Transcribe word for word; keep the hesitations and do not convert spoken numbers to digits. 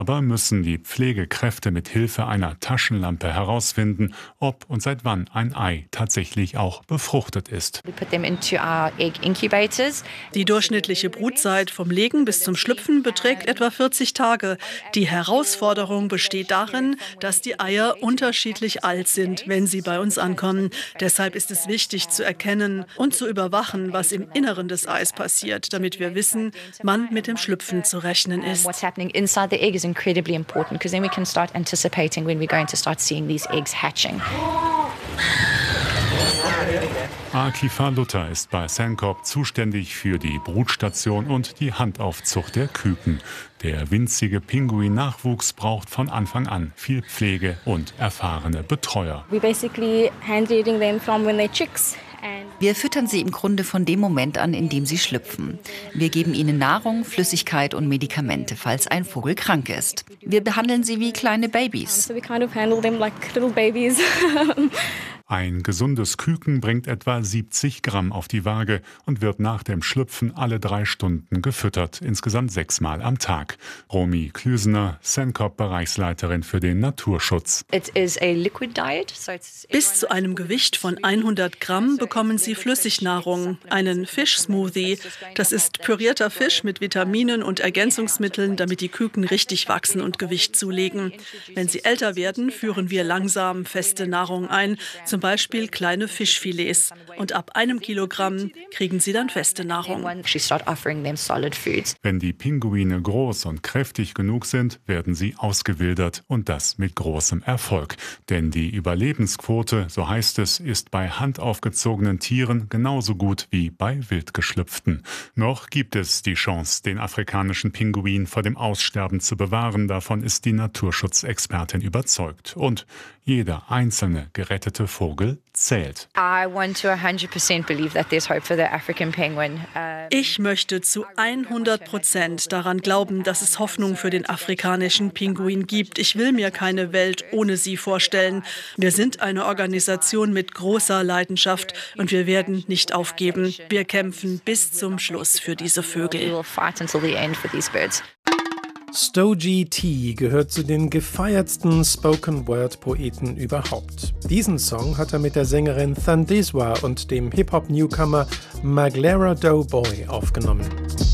Aber müssen die Pflegekräfte mit Hilfe einer Taschenlampe herausfinden, ob und seit wann ein Ei tatsächlich auch befruchtet ist. Die durchschnittliche Brutzeit vom Legen bis zum Schlüpfen beträgt etwa vierzig Tage. Die Herausforderung besteht darin, dass die Eier unterschiedlich alt sind, wenn sie bei uns ankommen. Deshalb ist es wichtig zu erkennen und zu überwachen, was im Inneren des Eis passiert, damit wir wissen, wann mit dem Schlüpfen zu rechnen ist. Incredibly important because then we can start anticipating when we're going to start seeing these eggs hatching. Akifa Luther ist bei Sembcorp zuständig für die Brutstation und die Handaufzucht der Küken. Der winzige Pinguin-Nachwuchs braucht von Anfang an viel Pflege und erfahrene Betreuer. We basically hand-feeding them from when they're chicks. Wir füttern sie im Grunde von dem Moment an, in dem sie schlüpfen. Wir geben ihnen Nahrung, Flüssigkeit und Medikamente, falls ein Vogel krank ist. Wir behandeln sie wie kleine Babys. So we kind of handle them like little babies. Ein gesundes Küken bringt etwa siebzig Gramm auf die Waage und wird nach dem Schlüpfen alle drei Stunden gefüttert, insgesamt sechsmal am Tag. Romy Klüsener, Sembcorp-Bereichsleiterin für den Naturschutz. Bis zu einem Gewicht von hundert Gramm bekommen sie Flüssignahrung, einen Fischsmoothie. Das ist pürierter Fisch mit Vitaminen und Ergänzungsmitteln, damit die Küken richtig wachsen und Gewicht zulegen. Wenn sie älter werden, führen wir langsam feste Nahrung ein, zum Beispiel kleine Fischfilets. Und ab einem Kilogramm kriegen sie dann feste Nahrung. Wenn die Pinguine groß und kräftig genug sind, werden sie ausgewildert und das mit großem Erfolg. Denn die Überlebensquote, so heißt es, ist bei handaufgezogenen Tieren genauso gut wie bei wildgeschlüpften. Noch gibt es die Chance, den afrikanischen Pinguin vor dem Aussterben zu bewahren. Davon ist die Naturschutzexpertin überzeugt. Und jeder einzelne gerettete Vogel zählt. Ich möchte zu hundert Prozent daran glauben, dass es Hoffnung für den afrikanischen Pinguin gibt. Ich will mir keine Welt ohne sie vorstellen. Wir sind eine Organisation mit großer Leidenschaft und wir werden nicht aufgeben. Wir kämpfen bis zum Schluss für diese Vögel. Stogie T gehört zu den gefeiertsten Spoken-Word-Poeten überhaupt. Diesen Song hat er mit der Sängerin Thandiswa und dem Hip-Hop-Newcomer Maglera Doughboy aufgenommen.